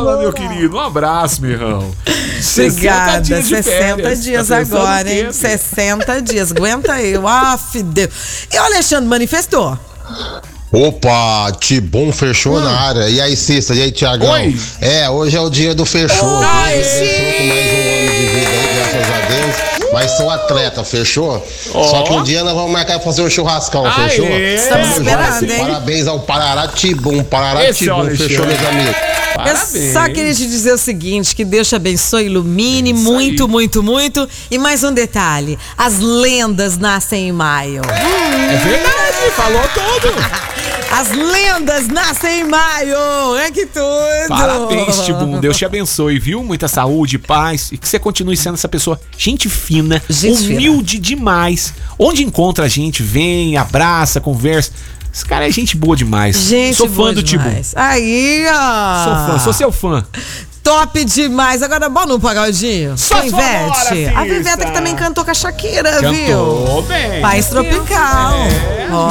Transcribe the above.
Fala, meu querido. Um abraço, meu irmão. Obrigada, 60 férias. dias Tá pensando agora, o quê, hein? 60 dias, aguenta eu. Deus. E o Alexandre manifestou? Opa, Tibum fechou na área. E aí, Cissa? E aí, Tiagão? Oi. Hoje é o dia do fechou. Deus abençoe com mais um ano de vida aí, graças a Deus. Mas sou atleta, fechou? Só que um dia nós vamos marcar pra fazer um churrascão, fechou? Estamos esperando, hein? Parabéns ao Parará Tibum, Esse Alexandre. fechou, meus amigos. Eu só queria te dizer o seguinte, que Deus te abençoe, ilumine muito, muito, muito. E mais um detalhe, as lendas nascem em maio. É verdade, falou tudo. As lendas nascem em maio, é que tudo. Parabéns, Tibum. Deus te abençoe, viu? Muita saúde, paz e que você continue sendo essa pessoa gente fina, humilde demais. Onde encontra a gente, vem, abraça, conversa. Esse cara é gente boa demais. Gente sou fã boa do Tibum. demais. Aí, ó. Sou fã, sou seu fã. Top demais. Agora, bom no pagodinho? Só a Ivete. A Ivete que também cantou com a Shakira, viu? Cantou bem. País Tropical. É. Ó.